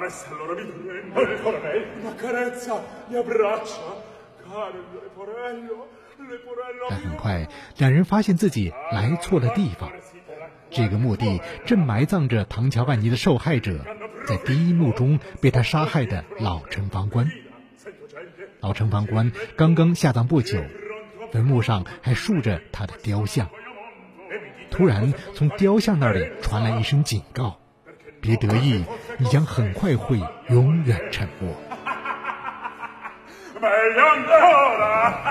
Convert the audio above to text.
但很快，两人发现自己来错了地方。这个墓地正埋葬着唐乔万尼的受害者，在第一幕中被他杀害的老城防官。老城防官刚刚下葬不久，坟墓上还竖着他的雕像。突然，从雕像那里传来一声警告：别得意，你将很快会永远沉默。